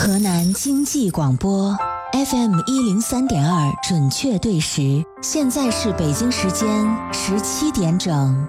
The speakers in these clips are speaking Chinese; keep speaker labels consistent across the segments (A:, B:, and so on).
A: 河南经济广播 FM103.2 准确对时，现在是北京时间17点整。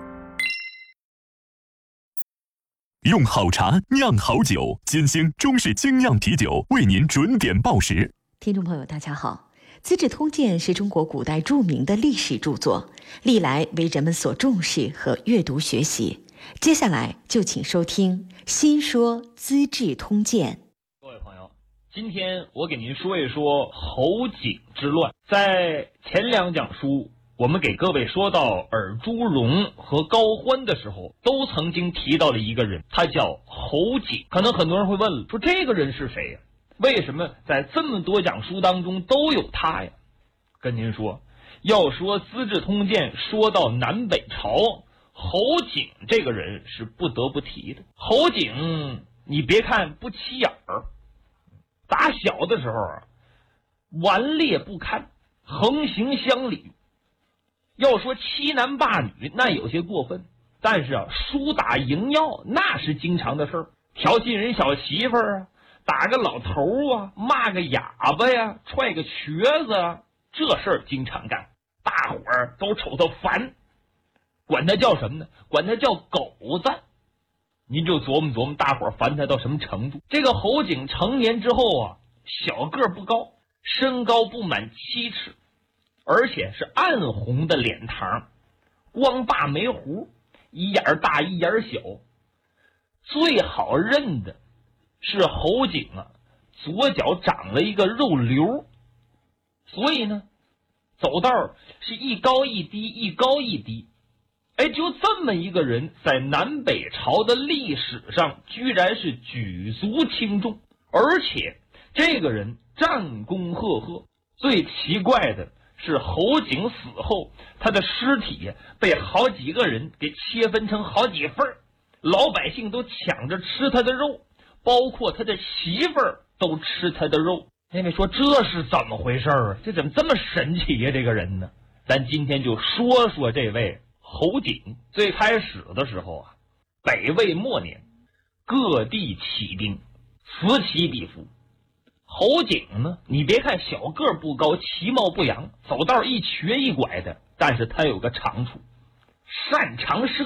B: 用好茶酿好酒，金星中式精酿啤酒为您准点报时。
C: 听众朋友大家好，《资治通鉴》是中国古代著名的历史著作，历来为人们所重视和阅读学习。接下来就请收听新说《资治通鉴》。
D: 各位朋友，今天我给您说一说侯景之乱。在前两讲书我们给各位说到尔朱荣和高欢的时候，都曾经提到了一个人，他叫侯景。可能很多人会问了，说这个人是谁呀？为什么在这么多讲书当中都有他呀？跟您说，要说《资治通鉴》说到南北朝，侯景这个人是不得不提的。侯景你别看不起眼儿，打小的时候顽劣不堪，横行乡里。要说欺男霸女那有些过分，但是输打赢要那是经常的事儿。调戏人小媳妇儿啊，打个老头啊，骂个哑巴呀，踹个瘸子啊，这事儿经常干，大伙儿都瞅他烦，管他叫什么呢？管他叫狗子。您就琢磨琢磨，大伙儿烦他到什么程度。这个侯景成年之后啊，小个不高，身高不满7尺，而且是暗红的脸膛，光发没胡，一眼大一眼小。最好认的是侯景啊，左脚长了一个肉瘤，所以呢，走道是一高一低，一高一低。哎，就这么一个人，在南北朝的历史上居然是举足轻重，而且这个人战功赫赫。最奇怪的是侯景死后，他的尸体被好几个人给切分成好几份，老百姓都抢着吃他的肉，包括他的媳妇儿都吃他的肉。那位说这是怎么回事啊？这怎么这么神奇呀？这个人呢？咱今天就说说这位侯景。最开始的时候啊，北魏末年，各地起兵，此起彼伏。侯景呢，你别看小个不高，其貌不扬，走道一瘸一拐的，但是他有个长处，擅长射